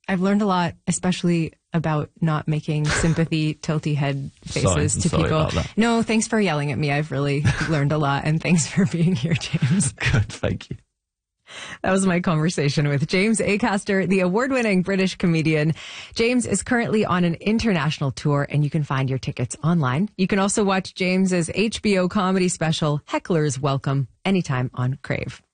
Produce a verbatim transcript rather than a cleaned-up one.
I've learned a lot, especially about not making sympathy tilty head faces sorry, to sorry people. About that. No, thanks for yelling at me. I've really learned a lot, and thanks for being here, James. Good, thank you. That was my conversation with James Acaster, the award-winning British comedian. James is currently on an international tour, and you can find your tickets online. You can also watch James's H B O comedy special, Heckler's Welcome, anytime on Crave.